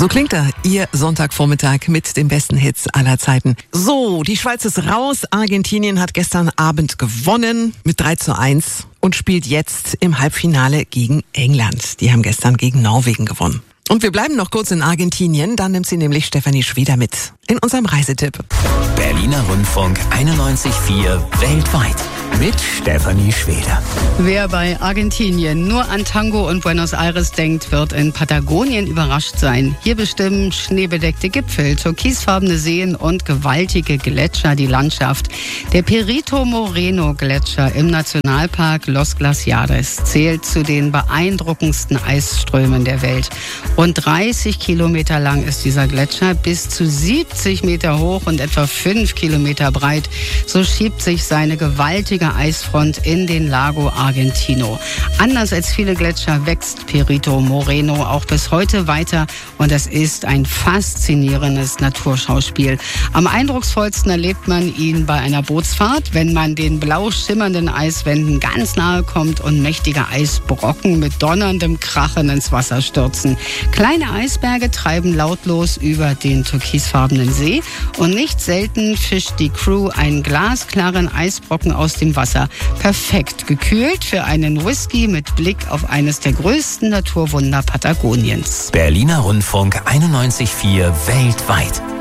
So klingt er, Ihr Sonntagvormittag mit den besten Hits aller Zeiten. So, die Schweiz ist raus. Argentinien hat gestern Abend gewonnen mit 3:1 und spielt jetzt im Halbfinale gegen England. Die haben gestern gegen Norwegen gewonnen. Und wir bleiben noch kurz in Argentinien, dann nimmt sie nämlich Stefanie Schweder mit in unserem Reisetipp. Berliner Rundfunk 91,4 weltweit mit Stefanie Schweder. Wer bei Argentinien nur an Tango und Buenos Aires denkt, wird in Patagonien überrascht sein. Hier bestimmen schneebedeckte Gipfel, türkisfarbene Seen und gewaltige Gletscher die Landschaft. Der Perito Moreno Gletscher im Nationalpark Los Glaciares zählt zu den beeindruckendsten Eisströmen der Welt. Rund 30 Kilometer lang ist dieser Gletscher, bis zu 70 Meter hoch und etwa 5 Kilometer breit. So schiebt sich seine gewaltige Eisfront in den Lago Argentino. Anders als viele Gletscher wächst Perito Moreno auch bis heute weiter und es ist ein faszinierendes Naturschauspiel. Am eindrucksvollsten erlebt man ihn bei einer Bootsfahrt, wenn man den blau schimmernden Eiswänden ganz nahe kommt und mächtige Eisbrocken mit donnerndem Krachen ins Wasser stürzen. Kleine Eisberge treiben lautlos über den türkisfarbenen See und nicht selten fischt die Crew einen glasklaren Eisbrocken aus dem Wasser. Perfekt gekühlt für einen Whisky mit Blick auf eines der größten Naturwunder Patagoniens. Berliner Rundfunk 91,4 weltweit.